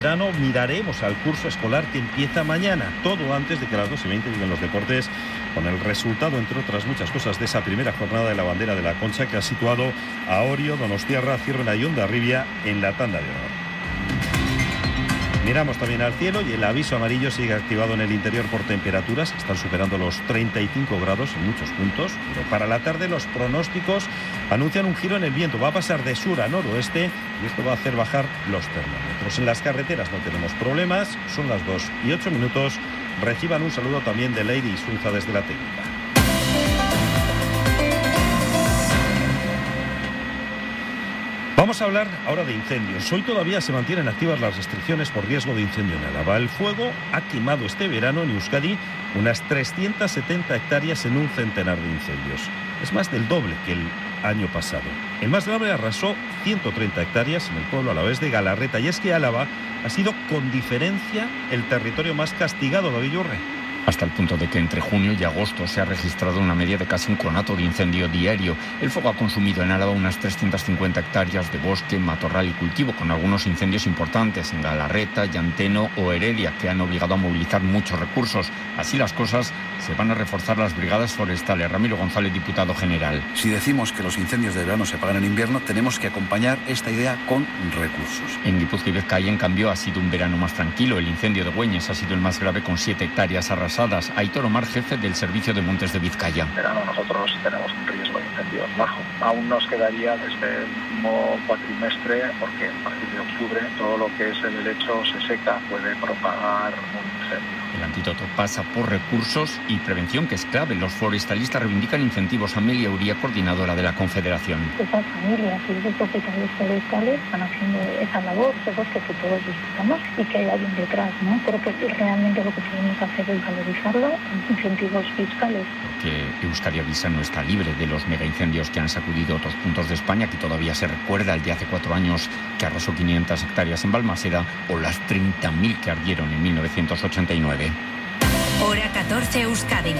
Verano miraremos al curso escolar que empieza mañana, todo antes de que a las 2:20 lleguen los deportes, con el resultado, entre otras muchas cosas, de esa primera jornada de la bandera de la Concha, que ha situado a Orio, Donostiarra, Zierbena y Hondarribia en la tanda de honor. Miramos también al cielo y el aviso amarillo sigue activado en el interior por temperaturas. Están superando los 35 grados en muchos puntos. Pero para la tarde los pronósticos anuncian un giro en el viento. Va a pasar de sur a noroeste y esto va a hacer bajar los termómetros. En las carreteras no tenemos problemas. Son las 2:08. Reciban un saludo también de Lady Isunza desde la técnica. Vamos a hablar ahora de incendios. Hoy todavía se mantienen activas las restricciones por riesgo de incendio en Álava. El fuego ha quemado este verano en Euskadi unas 370 hectáreas en un centenar de incendios. Es más del doble que el año pasado. El más grave arrasó 130 hectáreas en el pueblo alavés de Galarreta. Y es que Álava ha sido con diferencia el territorio más castigado, David Yurre. Hasta el punto de que entre junio y agosto se ha registrado una media de casi un conato de incendio diario. El fuego ha consumido en Álava unas 350 hectáreas de bosque, matorral y cultivo, con algunos incendios importantes en Galarreta, Llanteno o Heredia, que han obligado a movilizar muchos recursos. Así las cosas, se van a reforzar las brigadas forestales. Ramiro González, diputado general. Si decimos que los incendios de verano se apagan en invierno, tenemos que acompañar esta idea con recursos. En Guipúzcoa y Vizcaya, en cambio, ha sido un verano más tranquilo. El incendio de Güeñes ha sido el más grave, con 7 hectáreas arrasadas. Aitor Omar, jefe del Servicio de Montes de Vizcaya. En verano nosotros tenemos un riesgo de incendios bajo. Aún nos quedaría desde el último cuatrimestre, porque a partir de octubre todo lo que es el helecho se seca, puede propagar un incendio. El antídoto pasa por recursos y prevención, que es clave. Los forestalistas reivindican incentivos. Amelia Uría, coordinadora de la Confederación. Esas familias y esos propietarios forestales van haciendo esa labor de bosque que todos disfrutamos y que hay alguien detrás, ¿no? Creo que realmente lo que podemos hacer es valorizarlo con incentivos fiscales. Porque Euskadi Avisa no está libre de los megaincendios que han sacudido otros puntos de España, que todavía se recuerda el de hace 4 años que arrasó 500 hectáreas en Balmaseda, o las 30.000 que ardieron en 1989. Hora 14 Euskadi.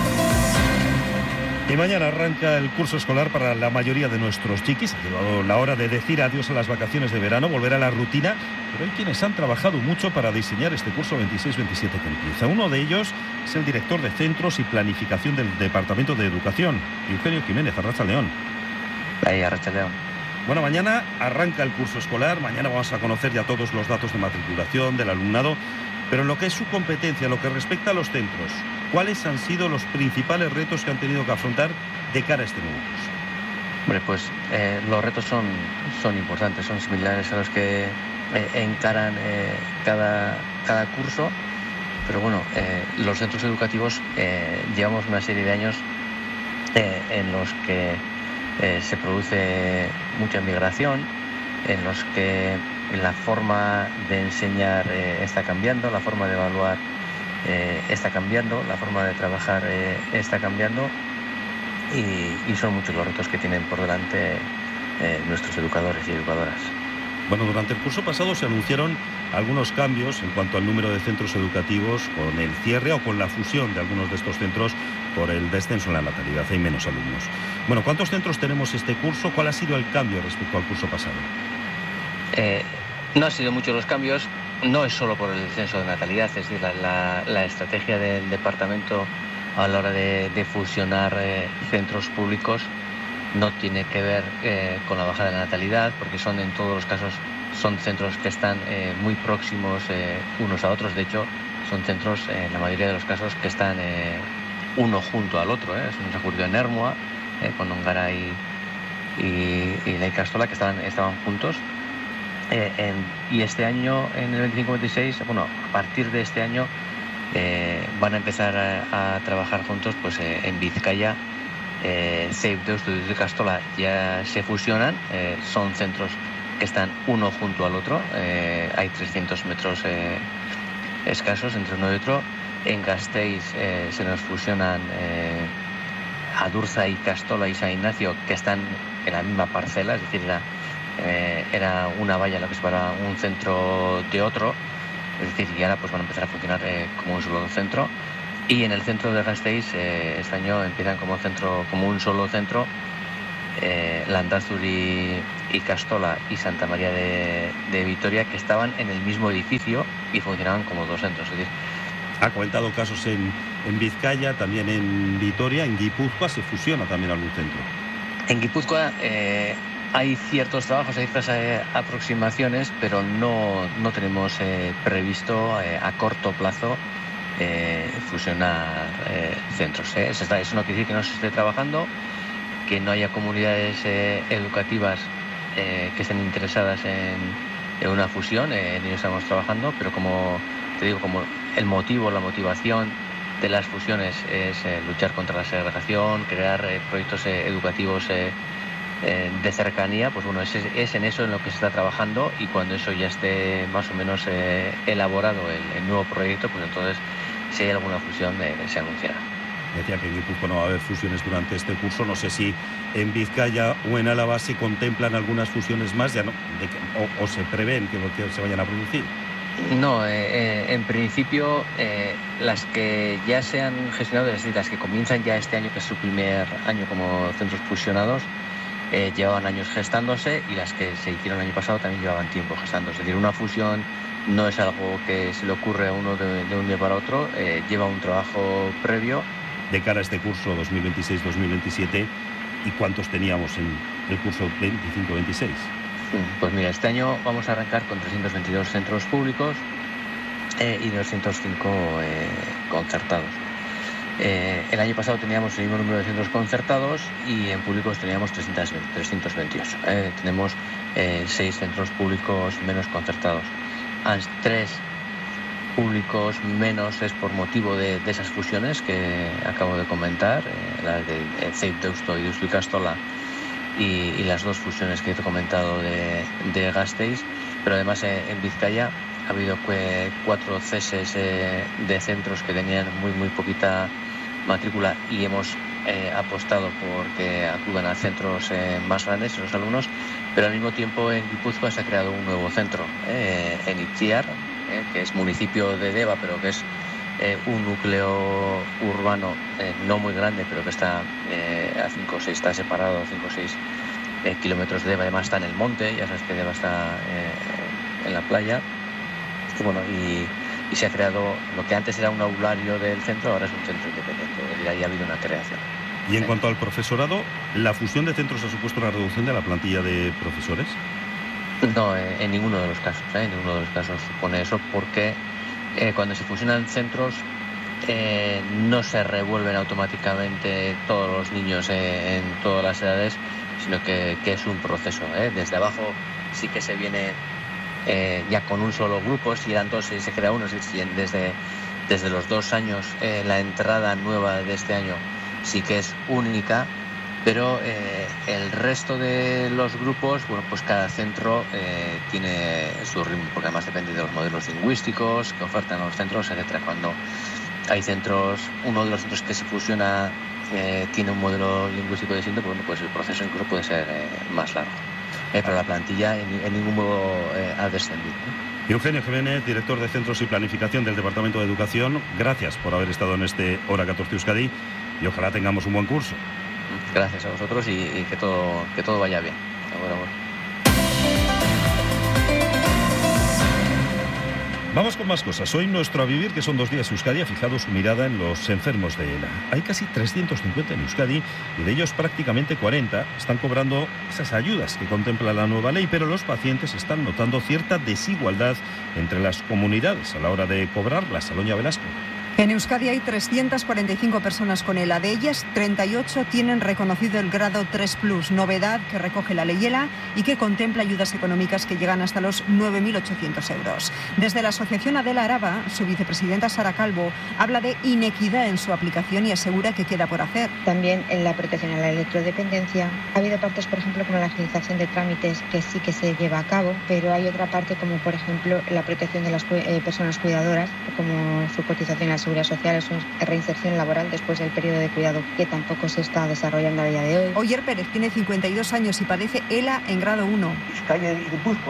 Y mañana arranca el curso escolar para la mayoría de nuestros chiquis. Ha llegado la hora de decir adiós a las vacaciones de verano, volver a la rutina. Pero hay quienes han trabajado mucho para diseñar este curso 26-27 que empieza. Uno de ellos es el director de Centros y Planificación del Departamento de Educación, Eugenio Jiménez. Arratsaldeón. Ahí, Arratsaldeón. Bueno, mañana arranca el curso escolar. Mañana vamos a conocer ya todos los datos de matriculación del alumnado. Pero en lo que es su competencia, en lo que respecta a los centros, ¿cuáles han sido los principales retos que han tenido que afrontar de cara a este nuevo curso? Hombre, pues los retos son importantes, son similares a los que encaran cada curso, pero bueno, los centros educativos llevamos una serie de años en los que se produce mucha migración, en los que la forma de enseñar está cambiando, la forma de evaluar está cambiando, la forma de trabajar está cambiando y son muchos los retos que tienen por delante nuestros educadores y educadoras. Bueno, durante el curso pasado se anunciaron algunos cambios en cuanto al número de centros educativos con el cierre o con la fusión de algunos de estos centros por el descenso en la natalidad. Hay menos alumnos. Bueno, ¿cuántos centros tenemos este curso? ¿Cuál ha sido el cambio respecto al curso pasado? No han sido muchos los cambios, no es solo por el descenso de natalidad, es decir, la estrategia del departamento a la hora de fusionar centros públicos no tiene que ver con la bajada de la natalidad, porque en todos los casos son centros que están muy próximos unos a otros. De hecho, son centros, en la mayoría de los casos, que están uno junto al otro. Eso nos ha ocurrido en Ermua, con Ongara y la Ikastola, que estaban juntos. Y este año, en el 25-26, bueno, a partir de este año van a empezar a trabajar juntos, pues en Vizcaya. Deustu y Ikastola ya se fusionan, son centros que están uno junto al otro, hay 300 metros escasos entre uno y otro. En Gasteiz se nos fusionan Adurza, Ikastola y San Ignacio, que están en la misma parcela, es decir, era una valla lo que separa un centro de otro, es decir, y ahora pues van a empezar a funcionar como un solo centro. Y en el centro de Gasteiz este año empiezan como un solo centro Landázuri y Castola y Santa María de Vitoria, que estaban en el mismo edificio y funcionaban como dos centros. Es decir, ha comentado casos en Vizcaya, también en Vitoria, en Guipúzcoa se fusiona también algún centro. En Guipúzcoa hay ciertos trabajos, hay ciertas aproximaciones, pero no tenemos previsto a corto plazo fusionar centros. Eso no quiere decir que no se esté trabajando, que no haya comunidades educativas que estén interesadas en una fusión. En ello estamos trabajando, pero como te digo, como la motivación de las fusiones es luchar contra la segregación, crear proyectos educativos de cercanía, pues bueno, es en eso en lo que se está trabajando, y cuando eso ya esté más o menos elaborado el nuevo proyecto, pues entonces si hay alguna fusión se anunciará. Decía que en Guipúzcoa no va a haber fusiones durante este curso. No sé si en Vizcaya o en Álava se contemplan algunas fusiones más, ya no, o se prevén que se vayan a producir. No, en principio las que ya se han gestionado, es decir, las que comienzan ya este año, que es su primer año como centros fusionados, llevaban años gestándose, y las que se hicieron el año pasado también llevaban tiempo gestándose. Es decir, una fusión no es algo que se le ocurre a uno de un día para otro, lleva un trabajo previo. De cara a este curso 2026-2027, ¿y cuántos teníamos en el curso 25-26? Pues mira, este año vamos a arrancar con 322 centros públicos y 205 concertados. El año pasado teníamos el mismo número de centros concertados y en públicos teníamos 328. Tenemos 6 centros públicos menos concertados. 3 públicos menos es por motivo de esas fusiones que acabo de comentar, las de CEIP Deusto y Deusto y Castola, y las 2 fusiones que he comentado de Gasteiz. Pero además en Vizcaya ha habido 4 ceses de centros que tenían muy poquita matrícula, y hemos apostado por que acudan a centros más grandes los alumnos. Pero al mismo tiempo en Guipúzcoa se ha creado un nuevo centro en Itziar, que es municipio de Deva, pero que es un núcleo urbano no muy grande, pero que está a 5 o 6, está separado 5 o 6 kilómetros de Deva. Además está en el monte, ya sabes que Deva está en la playa. Y bueno, y se ha creado lo que antes era un aulario del centro, ahora es un centro independiente. Es decir, ahí ha habido una creación. Y en cuanto al profesorado, ¿la fusión de centros ha supuesto una reducción de la plantilla de profesores? No, en ninguno de los casos. En ninguno de los casos supone eso, porque cuando se fusionan centros no se revuelven automáticamente todos los niños en todas las edades, sino que es un proceso. Desde abajo sí que se viene ya con un solo grupo, si eran 2 y se crea uno, desde los 2 años la entrada nueva de este año sí que es única. Pero el resto de los grupos, bueno, pues cada centro tiene su ritmo, porque además depende de los modelos lingüísticos que ofertan los centros, etcétera. Cuando hay centros, uno de los centros que se fusiona tiene un modelo lingüístico distinto, bueno, pues el proceso incluso puede ser más largo. Pero la plantilla en ningún modo ha descendido. Eugenio Jiménez, director de Centros y Planificación del Departamento de Educación, gracias por haber estado en este Hora 14 Euskadi, y ojalá tengamos un buen curso. Gracias a vosotros y que todo vaya bien. Ahora. Vamos con más cosas. Hoy nuestro A Vivir, que son 2 días Euskadi, ha fijado su mirada en los enfermos de ELA. Hay casi 350 en Euskadi y de ellos prácticamente 40 están cobrando esas ayudas que contempla la nueva ley, pero los pacientes están notando cierta desigualdad entre las comunidades a la hora de cobrarlas. Aloña Velasco. En Euskadi hay 345 personas con ELA. De ellas, 38 tienen reconocido el grado 3+, novedad que recoge la ley ELA y que contempla ayudas económicas que llegan hasta los 9.800 euros. Desde la asociación Adela Araba, su vicepresidenta Sara Calvo habla de inequidad en su aplicación y asegura que queda por hacer. También en la protección a la electrodependencia ha habido partes, por ejemplo, como la agilización de trámites, que sí que se lleva a cabo, pero hay otra parte como, por ejemplo, la protección de las personas cuidadoras, como su cotización a la Seguridad Social, es reinserción laboral después del periodo de cuidado, que tampoco se está desarrollando a día de hoy. Oyer Pérez tiene 52 años y padece ELA en grado 1. Vizcaya y Guipúzcoa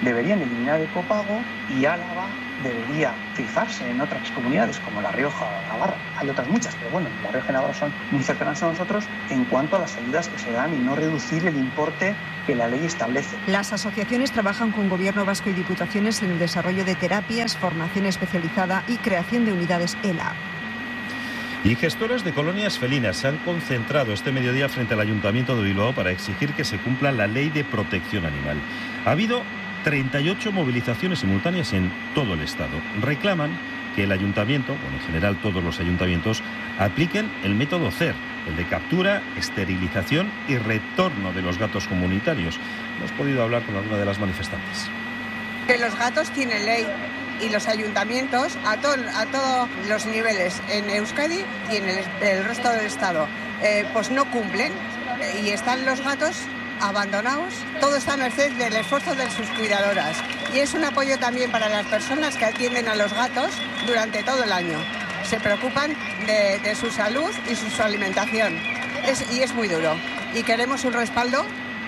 deberían eliminar el copago y Álava debería fijarse en otras comunidades como La Rioja o Navarra. Hay otras muchas, pero bueno, La Rioja y Navarra son muy cercanas a nosotros en cuanto a las ayudas que se dan y no reducir el importe que la ley establece. Las asociaciones trabajan con Gobierno vasco y diputaciones en el desarrollo de terapias, formación especializada y creación de unidades ELA. Y gestores de colonias felinas se han concentrado este mediodía frente al Ayuntamiento de Bilbao para exigir que se cumpla la ley de protección animal. Ha habido 38 movilizaciones simultáneas en todo el Estado. Reclaman que el Ayuntamiento, bueno, en general todos los ayuntamientos, apliquen el método CER, el de captura, esterilización y retorno de los gatos comunitarios. Hemos podido hablar con alguna de las manifestantes. Que los gatos tienen ley y los ayuntamientos a todos los niveles en Euskadi y en el resto del Estado pues no cumplen y están los gatos abandonados. Todo está a merced del esfuerzo de sus cuidadoras y es un apoyo también para las personas que atienden a los gatos durante todo el año. Se preocupan de su salud y su alimentación y es muy duro y queremos un respaldo.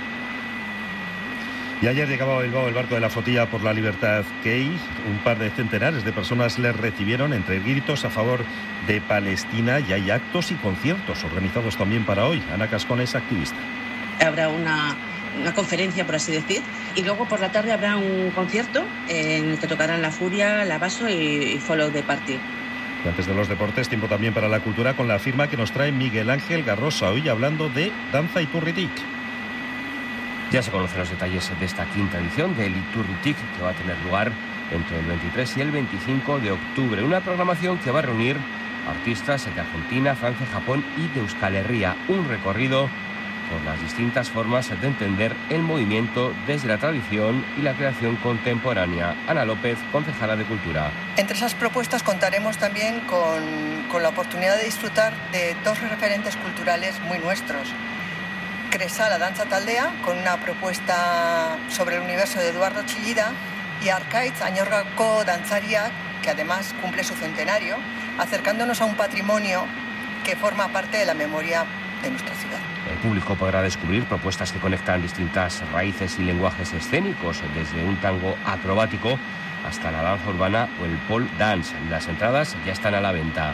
Y ayer llegaba a Bilbao el barco de la flotilla por la libertad Key. Un par de centenares de personas les recibieron entre gritos a favor de Palestina y hay actos y conciertos organizados también para hoy. Ana Cascón es activista. Habrá una conferencia, por así decir, y luego por la tarde habrá un concierto en el que tocarán La Furia, La Vaso y Follow the Party. Y antes de los deportes, tiempo también para la cultura con la firma que nos trae Miguel Ángel Garrosa, hoy hablando de Danza Iturritik. Ya se conocen los detalles de esta quinta edición del Iturritik, que va a tener lugar entre el 23 y el 25 de octubre. Una programación que va a reunir artistas de Argentina, Francia, Japón y de Euskal Herria. Un recorrido por las distintas formas de entender el movimiento desde la tradición y la creación contemporánea. Ana López, concejala de Cultura. Entre esas propuestas contaremos también con la oportunidad de disfrutar de dos referentes culturales muy nuestros. Cresa, la danza taldea, con una propuesta sobre el universo de Eduardo Chillida, y Arkaitz, Añorgako Dantzariak, que además cumple su centenario, acercándonos a un patrimonio que forma parte de la memoria de nuestra ciudad. El público podrá descubrir propuestas que conectan distintas raíces y lenguajes escénicos, desde un tango acrobático hasta la danza urbana o el pole dance. Las entradas ya están a la venta.